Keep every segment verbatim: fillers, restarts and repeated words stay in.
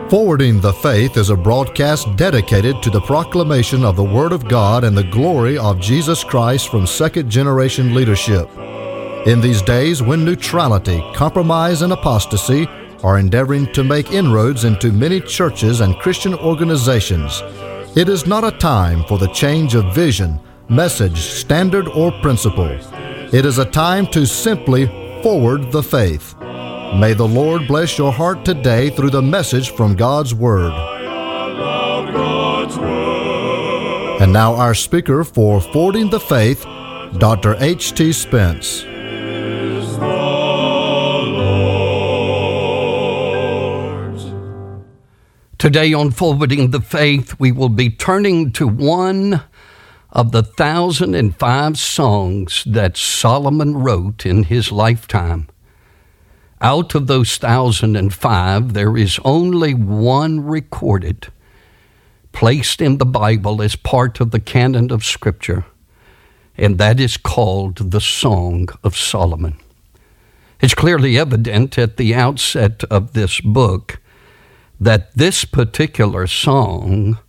Forwarding the Faith is a broadcast dedicated to the proclamation of the Word of God and the glory of Jesus Christ from second-generation leadership. In these days when neutrality, compromise, and apostasy are endeavoring to make inroads into many churches and Christian organizations, it is not a time for the change of vision, message, standard, or principle. It is a time to simply forward the faith. May the Lord bless your heart today through the message from God's Word. And now our speaker for Forwarding the Faith, Doctor H T Spence. Today on Forwarding the Faith, we will be turning to one of the thousand and five songs that Solomon wrote in his lifetime. Out of those thousand and five, there is only one recorded, placed in the Bible as part of the canon of Scripture, and that is called the Song of Solomon. It's clearly evident at the outset of this book that this particular song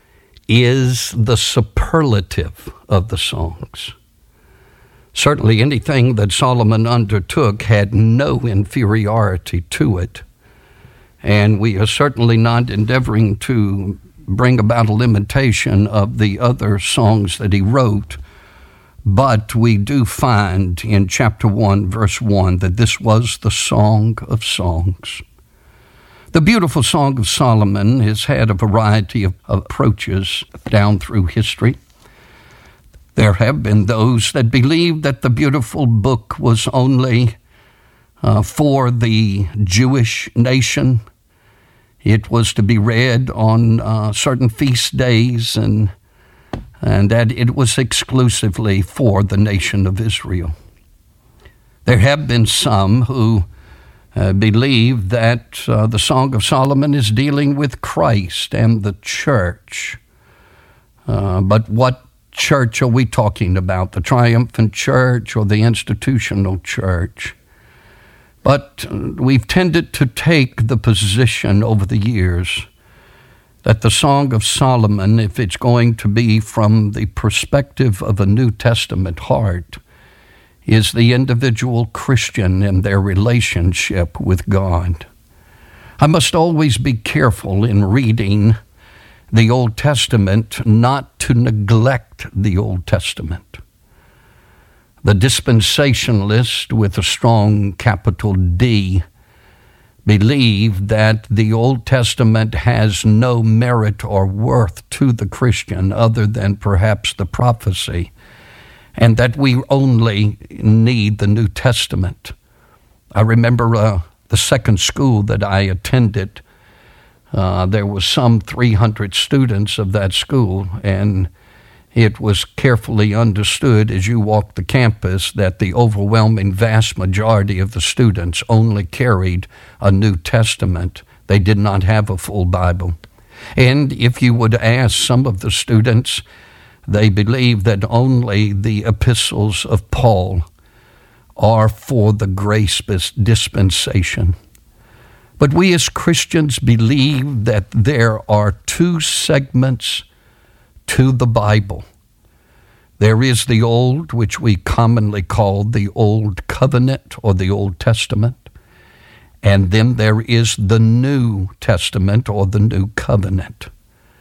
is the superlative of the songs. Certainly anything that Solomon undertook had no inferiority to it. And we are certainly not endeavoring to bring about a limitation of the other songs that he wrote. But we do find in chapter one, verse one, that this was the Song of Songs. The beautiful Song of Solomon has had a variety of approaches down through history. There have been those that believe that the beautiful book was only uh, for the Jewish nation. It was to be read on uh, certain feast days, and, and that it was exclusively for the nation of Israel. There have been some who uh, believe that uh, the Song of Solomon is dealing with Christ and the church. Uh, but what church are we talking about? The triumphant church or the institutional church? But we've tended to take the position over the years that the Song of Solomon, if it's going to be from the perspective of a New Testament heart, is the individual Christian and their relationship with God. I must always be careful in reading the Old Testament, not to neglect the Old Testament. The dispensationalists, with a strong capital D, believe that the Old Testament has no merit or worth to the Christian other than perhaps the prophecy, and that we only need the New Testament. I remember uh, the second school that I attended. Uh, there was some three hundred students of that school, and it was carefully understood as you walked the campus that the overwhelming vast majority of the students only carried a New Testament. They did not have a full Bible. And if you would ask some of the students, they believe that only the epistles of Paul are for the grace dispensation. But we as Christians believe that there are two segments to the Bible. There is the Old, which we commonly call the Old Covenant or the Old Testament. And then there is the New Testament or the New Covenant.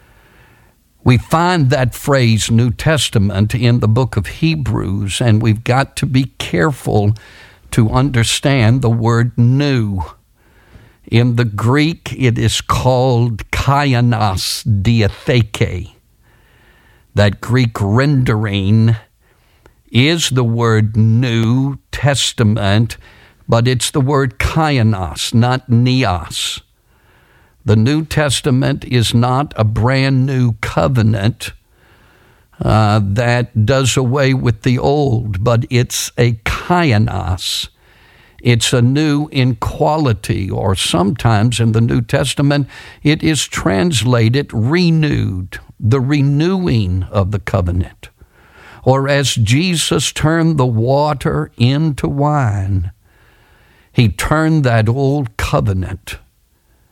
We find that phrase, New Testament, in the book of Hebrews, and we've got to be careful to understand the word new. In the Greek, it is called kainos diatheke. That Greek rendering is the word New Testament, but it's the word kainos, not neos. The New Testament is not a brand new covenant uh, that does away with the old, but it's a kainos. It's a new in quality, or sometimes in the New Testament, it is translated renewed, the renewing of the covenant. Or as Jesus turned the water into wine, he turned that old covenant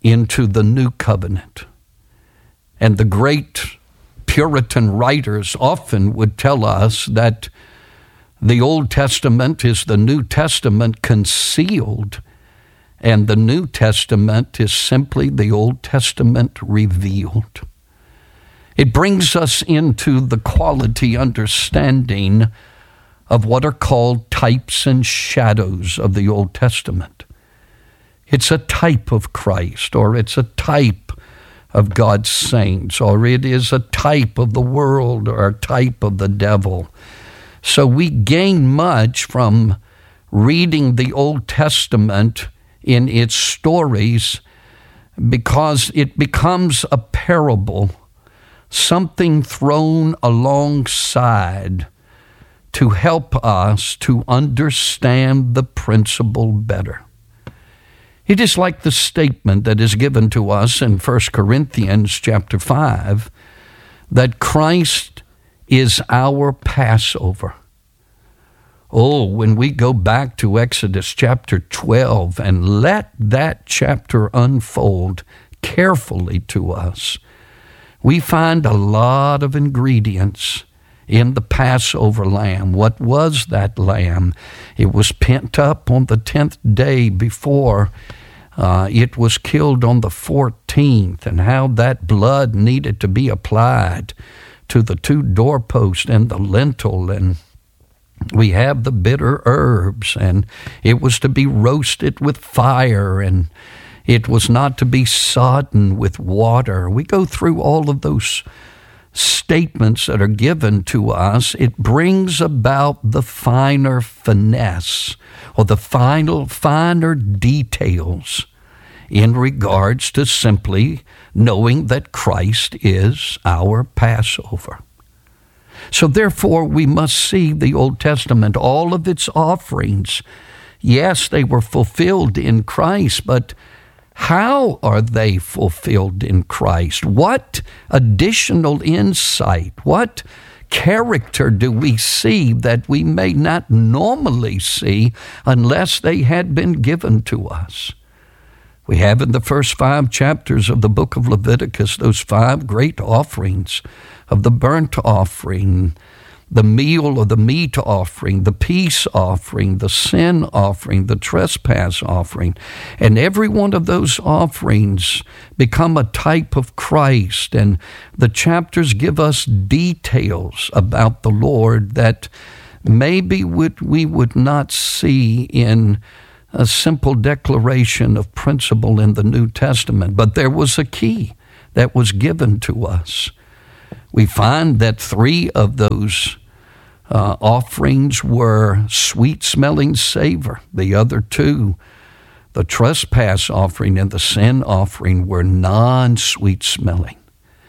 into the new covenant. And the great Puritan writers often would tell us that the Old Testament is the New Testament concealed, and the New Testament is simply the Old Testament revealed. It brings us into the quality understanding of what are called types and shadows of the Old Testament. It's a type of Christ, or it's a type of God's saints, or it is a type of the world, or a type of the devil. So we gain much from reading the Old Testament in its stories because it becomes a parable, something thrown alongside to help us to understand the principle better. It is like the statement that is given to us in First Corinthians chapter five, that Christ is our Passover. Oh, when we go back to Exodus chapter twelve and let that chapter unfold carefully to us, we find a lot of ingredients in the Passover lamb. What was that lamb? It was pent up on the tenth day before uh, it was killed on the fourteenth, and how that blood needed to be applied to the two doorposts and the lintel, and we have the bitter herbs, and it was to be roasted with fire, and it was not to be sodden with water. We go through all of those statements that are given to us. It brings about the finer finesse, or the final, finer details in regards to simply knowing that Christ is our Passover. So therefore, we must see the Old Testament, all of its offerings. Yes, they were fulfilled in Christ, but how are they fulfilled in Christ? What additional insight, what character do we see that we may not normally see unless they had been given to us? We have in the first five chapters of the book of Leviticus those five great offerings of the burnt offering, the meal or the meat offering, the peace offering, the sin offering, the trespass offering. And every one of those offerings become a type of Christ. And the chapters give us details about the Lord that maybe would, we would not see in a simple declaration of principle in the New Testament. But there was a key that was given to us. We find that three of those uh, offerings were sweet-smelling savor. The other two, the trespass offering and the sin offering, were non-sweet-smelling.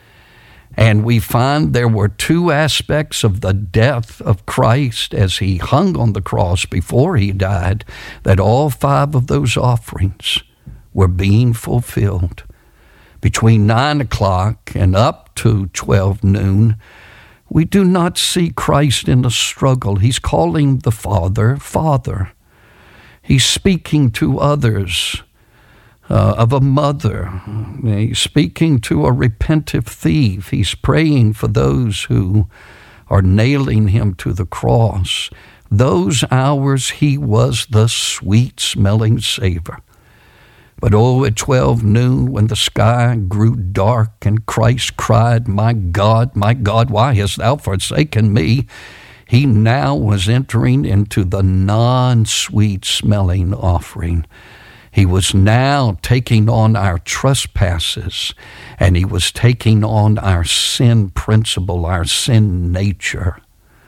And we find there were two aspects of the death of Christ as he hung on the cross before he died, that all five of those offerings were being fulfilled. Between nine o'clock and up to twelve noon, we do not see Christ in a struggle. He's calling the Father, Father. He's speaking to others uh, of a mother. He's speaking to a repentant thief. He's praying for those who are nailing him to the cross. Those hours he was the sweet-smelling savor. But oh, at twelve noon, when the sky grew dark and Christ cried, "My God, my God, why hast thou forsaken me?" he now was entering into the non-sweet smelling offering. He was now taking on our trespasses, and he was taking on our sin principle, our sin nature.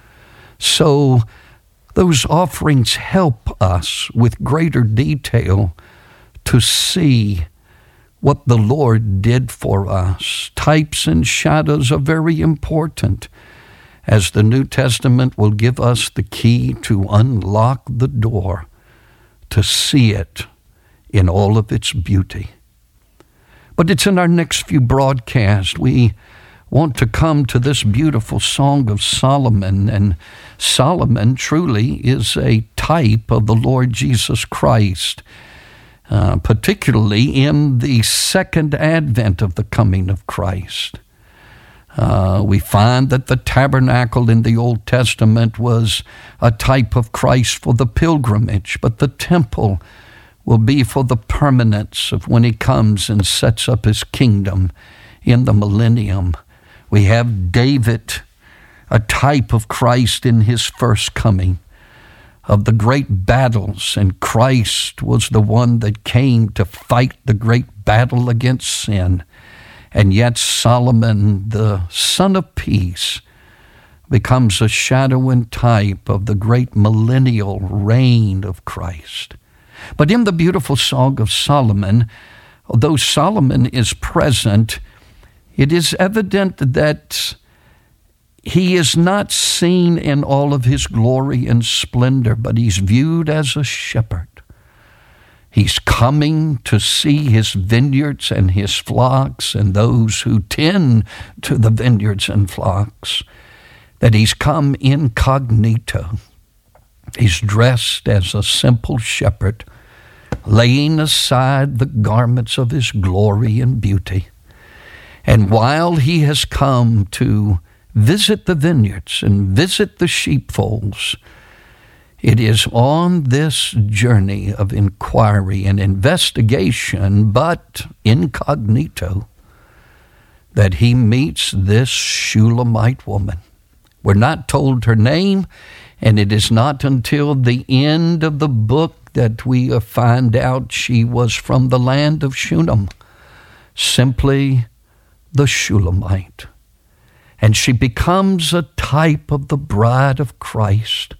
So those offerings help us with greater detail to see what the Lord did for us. Types and shadows are very important, as the New Testament will give us the key to unlock the door to see it in all of its beauty. But it's in our next few broadcasts. We want to come to this beautiful Song of Solomon, and Solomon truly is a type of the Lord Jesus Christ. uh, particularly in the second advent of the coming of Christ. Uh, we find that the tabernacle in the Old Testament was a type of Christ for the pilgrimage, but the temple will be for the permanence of when he comes and sets up his kingdom in the millennium. We have David, a type of Christ in his first coming, of the great battles, and Christ was the one that came to fight the great battle against sin. And yet Solomon, the son of peace, becomes a shadow and type of the great millennial reign of Christ. But in the beautiful Song of Solomon, although Solomon is present, it is evident that he is not seen in all of his glory and splendor, but he's viewed as a shepherd. He's coming to see his vineyards and his flocks and those who tend to the vineyards and flocks, that he's come incognito. He's dressed as a simple shepherd, laying aside the garments of his glory and beauty. And while he has come to visit the vineyards and visit the sheepfolds, it is on this journey of inquiry and investigation, but incognito, that he meets this Shulamite woman. We're not told her name, and it is not until the end of the book that we find out she was from the land of Shunem, simply the Shulamite. And she becomes a type of the bride of Christ,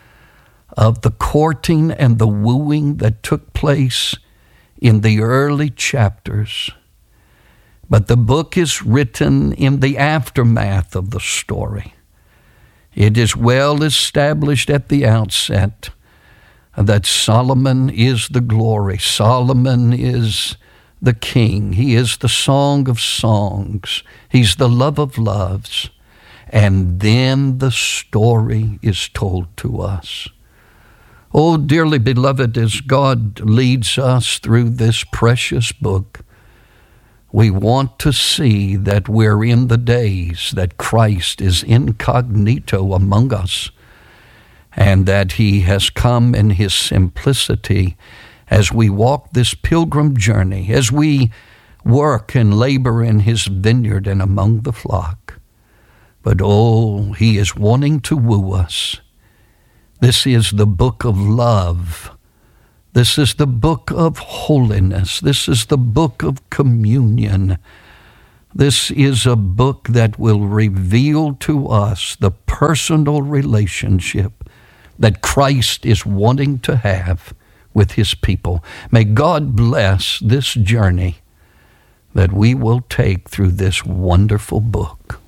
of the courting and the wooing that took place in the early chapters. But the book is written in the aftermath of the story. It is well established at the outset that Solomon is the glory. Solomon is the king. He is the song of songs. He's the love of loves. And then the story is told to us. Oh, dearly beloved, as God leads us through this precious book, we want to see that we're in the days that Christ is incognito among us, and that he has come in his simplicity as we walk this pilgrim journey, as we work and labor in his vineyard and among the flock. But oh, he is wanting to woo us. This is the book of love. This is the book of holiness. This is the book of communion. This is a book that will reveal to us the personal relationship that Christ is wanting to have with his people. May God bless this journey that we will take through this wonderful book.